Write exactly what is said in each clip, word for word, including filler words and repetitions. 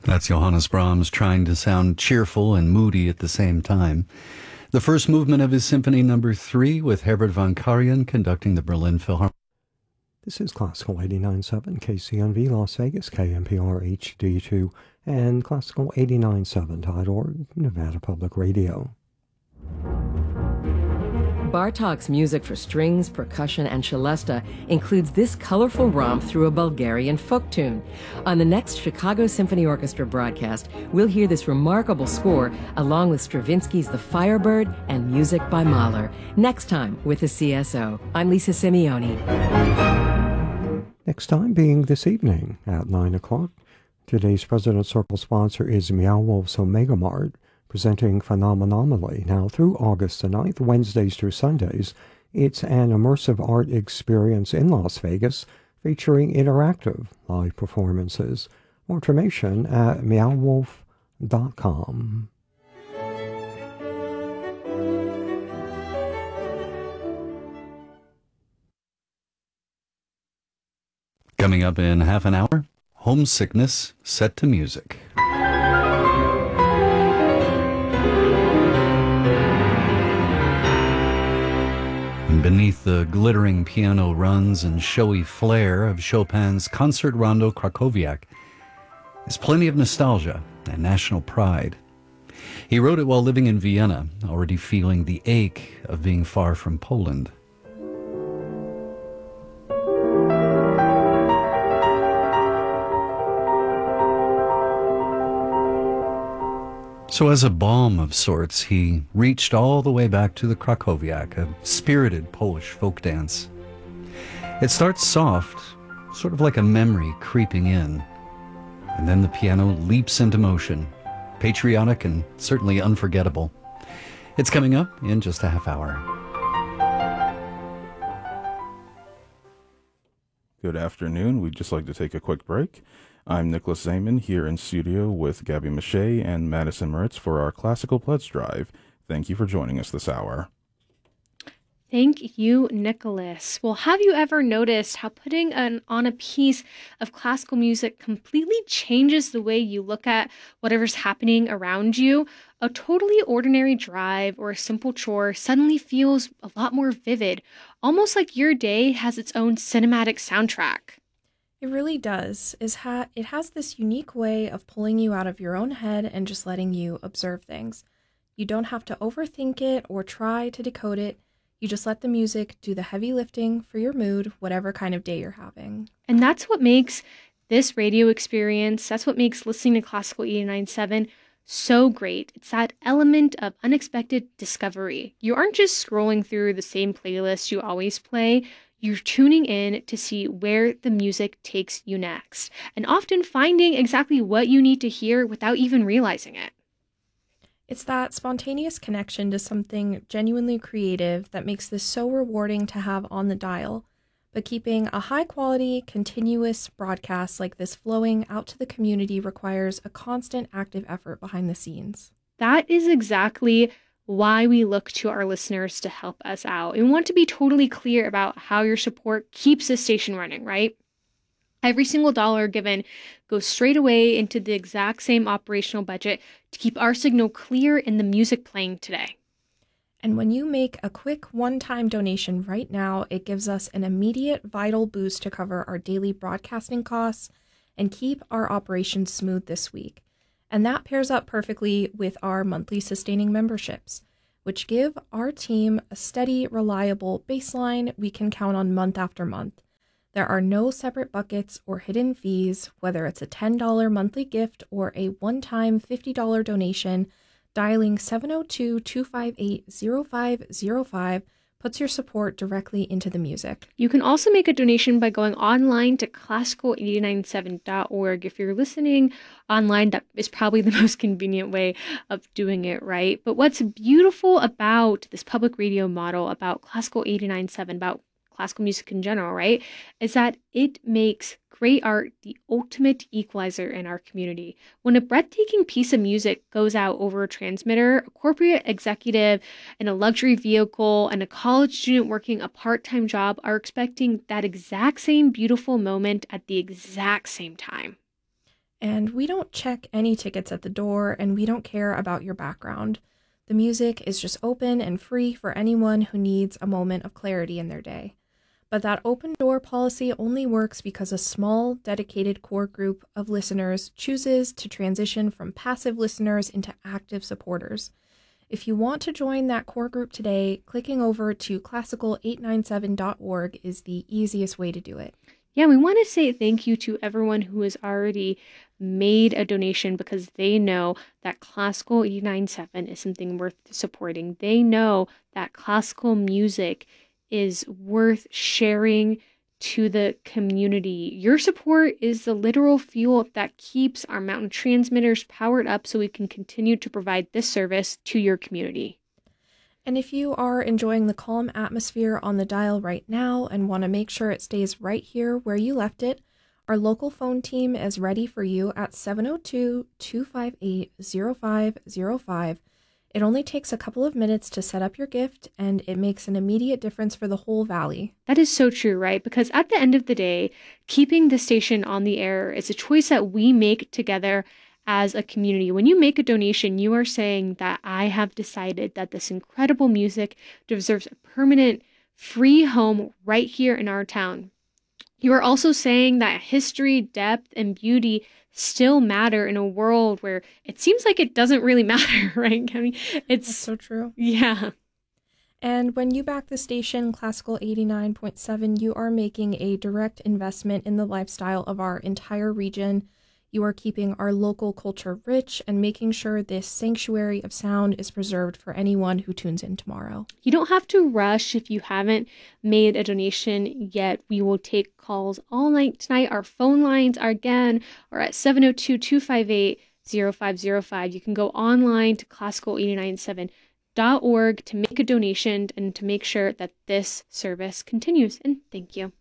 That's Johannes Brahms trying to sound cheerful and moody at the same time. The first movement of his Symphony Number Three, with Herbert von Karajan conducting the Berlin Philharmonic. This is Classical eighty-nine point seven K C N V Las Vegas, K M P R H D two, and Classical eighty-nine point seven dot org, Nevada Public Radio. Bartók's music for strings, percussion, and celesta includes this colorful romp through a Bulgarian folk tune. On the next Chicago Symphony Orchestra broadcast, we'll hear this remarkable score along with Stravinsky's The Firebird and music by Mahler. Next time with the C S O. I'm Lisa Simeone. Next time being this evening at nine o'clock. Today's President's Circle sponsor is Meow Wolf's Omega Mart, presenting Phenomenomally. Now through August the ninth, Wednesdays through Sundays, it's an immersive art experience in Las Vegas featuring interactive live performances. More information at meow wolf dot com. Coming up in half an hour, Homesickness set to music. Beneath the glittering piano runs and showy flair of Chopin's Concert Rondo Krakowiak is plenty of nostalgia and national pride. He wrote it while living in Vienna, already feeling the ache of being far from Poland. So as a balm of sorts, he reached all the way back to the Krakowiak, a spirited Polish folk dance. It starts soft, sort of like a memory creeping in, and then the piano leaps into motion, patriotic and certainly unforgettable. It's coming up in just a half hour. Good afternoon. We'd just like to take a quick break. I'm Nicholas Zaman here in studio with Gabby Mache and Madison Moritz for our Classical Pledge Drive. Thank you for joining us this hour. Thank you, Nicholas. Well, have you ever noticed how putting an, on a piece of classical music completely changes the way you look at whatever's happening around you? A totally ordinary drive or a simple chore suddenly feels a lot more vivid, almost like your day has its own cinematic soundtrack. It really does. Is ha- it has this unique way of pulling you out of your own head and just letting you observe things. You don't have to overthink it or try to decode it. You just let the music do the heavy lifting for your mood, whatever kind of day you're having. And that's what makes this radio experience, that's what makes listening to Classical eighty-nine point seven so great. It's that element of unexpected discovery. You aren't just scrolling through the same playlist you always play. You're tuning in to see where the music takes you next, and often finding exactly what you need to hear without even realizing it. It's that spontaneous connection to something genuinely creative that makes this so rewarding to have on the dial. But keeping a high-quality, continuous broadcast like this flowing out to the community requires a constant active effort behind the scenes. That is exactly why we look to our listeners to help us out. And we want to be totally clear about how your support keeps this station running, right? Every single dollar given goes straight away into the exact same operational budget to keep our signal clear and the music playing today. And when you make a quick one-time donation right now, it gives us an immediate vital boost to cover our daily broadcasting costs and keep our operations smooth this week. And that pairs up perfectly with our monthly sustaining memberships, which give our team a steady, reliable baseline we can count on month after month. There are no separate buckets or hidden fees, whether it's a ten dollars monthly gift or a one-time fifty dollars donation. Dialing seven oh two, two five eight, oh five oh five puts your support directly into the music. You can also make a donation by going online to classical eight nine seven dot org. If you're listening online, that is probably the most convenient way of doing it, right? But what's beautiful about this public radio model, about Classical eight nine seven, about classical music in general, right, is that it makes great art the ultimate equalizer in our community. When a breathtaking piece of music goes out over a transmitter, a corporate executive in a luxury vehicle and a college student working a part-time job are expecting that exact same beautiful moment at the exact same time. And we don't check any tickets at the door, and we don't care about your background. The music is just open and free for anyone who needs a moment of clarity in their day. But that open door policy only works because a small, dedicated core group of listeners chooses to transition from passive listeners into active supporters. If you want to join that core group today, clicking over to classical eight nine seven dot org is the easiest way to do it. Yeah, we want to say thank you to everyone who has already made a donation because they know that Classical eighty-nine point seven is something worth supporting. They know that classical music is worth sharing to the community. Your support is the literal fuel that keeps our mountain transmitters powered up so we can continue to provide this service to your community. And if you are enjoying the calm atmosphere on the dial right now and want to make sure it stays right here where you left it, our local phone team is ready for you at seven oh two, two five eight, oh five oh five. It only takes a couple of minutes to set up your gift, and it makes an immediate difference for the whole valley. That is so true, right? Because at the end of the day, keeping the station on the air is a choice that we make together as a community. When you make a donation, you are saying that I have decided that this incredible music deserves a permanent, free home right here in our town. You are also saying that history, depth, and beauty still matter in a world where it seems like it doesn't really matter, right? I mean, it's That's so true. Yeah. And when you back the station, Classical eighty-nine point seven, you are making a direct investment in the lifestyle of our entire region. You are keeping our local culture rich and making sure this sanctuary of sound is preserved for anyone who tunes in tomorrow. You don't have to rush if you haven't made a donation yet. We will take calls all night tonight. Our phone lines are again are at seven oh two, two five eight, oh five oh five. You can go online to classical eighty-nine point seven dot org to make a donation and to make sure that this service continues. And thank you.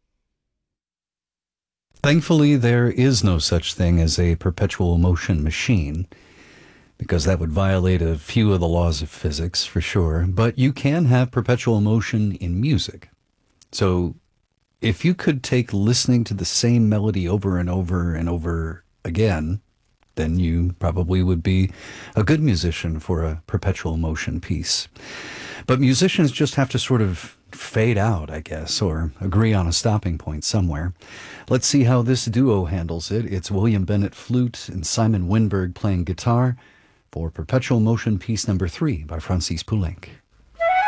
Thankfully, there is no such thing as a perpetual motion machine, because that would violate a few of the laws of physics, for sure. But you can have perpetual motion in music. So if you could take listening to the same melody over and over and over again, then you probably would be a good musician for a perpetual motion piece. But musicians just have to sort of fade out, I guess, or agree on a stopping point somewhere. Let's see how this duo handles it. It's William Bennett flute and Simon Winberg playing guitar for Perpetual Motion piece number three by Francis Poulenc.